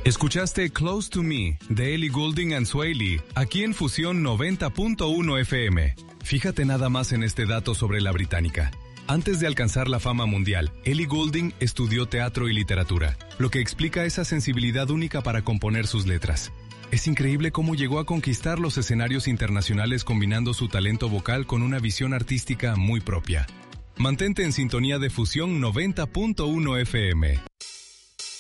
Escuchaste Close to Me, de Ellie Goulding and Swae Lee, aquí en Fusión 90.1 FM. Fíjate nada más en este dato sobre la británica. Antes de alcanzar la fama mundial, Ellie Goulding estudió teatro y literatura, lo que explica esa sensibilidad única para componer sus letras. Es increíble cómo llegó a conquistar los escenarios internacionales combinando su talento vocal con una visión artística muy propia. Mantente en sintonía de Fusión 90.1 FM.